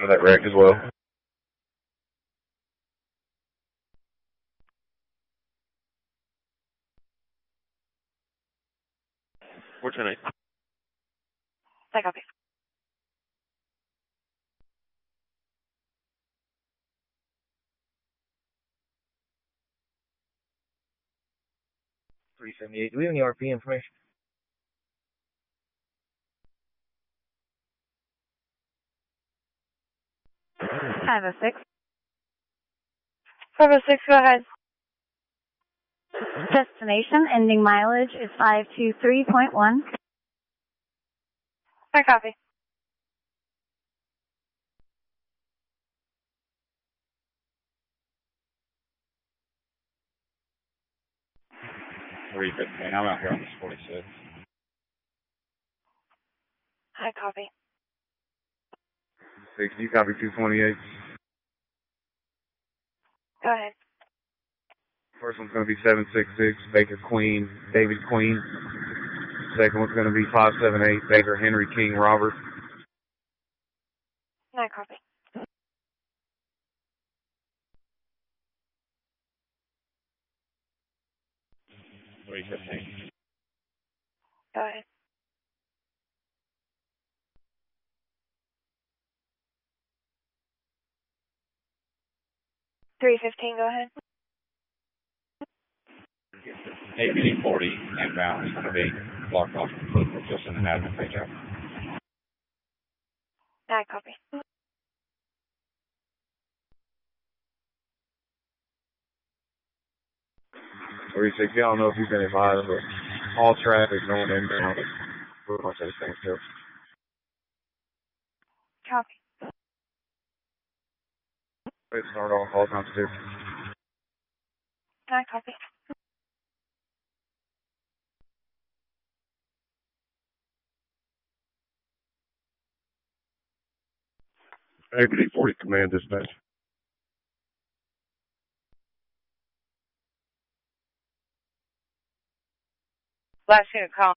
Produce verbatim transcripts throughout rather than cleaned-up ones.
time of that wreck as well. four ten eight. I copy. three seventy-eight. Do we have any R P information? five oh six. five oh six, go ahead. Destination ending mileage is five two three point one. I copy. three fifteen. I'm out here on this forty-six. I copy. six, you copy two twenty-eight. Go ahead. First one's going to be seven six six, Baker Queen, David Queen. Second one's going to be five seven eight, Baker Henry King Robert. I copy. three fifteen. Go ahead. three fifteen, go ahead. eight B forty inbound is going to be blocked off completely, just in an admin page out. I copy. three sixty, I don't know if you've been advised, but all traffic going inbound is pretty much everything too. Copy. Let's start off all times two. I copy. A P D forty command dispatch. Last unit call.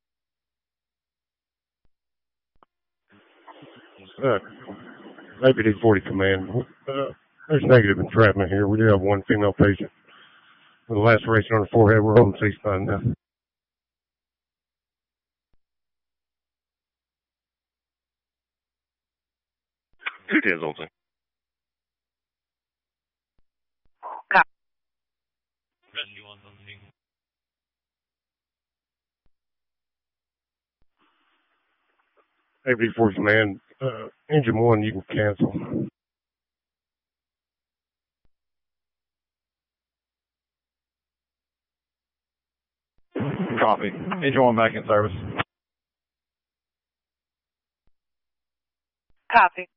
Uh, A P D forty command. Uh, there's negative entrapment here. We do have one female patient with a laceration on her forehead. We're holding C-spine now. two tens on thing. Copy. Rescue one's on scene. A P D forty command. Uh, engine one, you can cancel. Copy. Engine one back in service. Copy.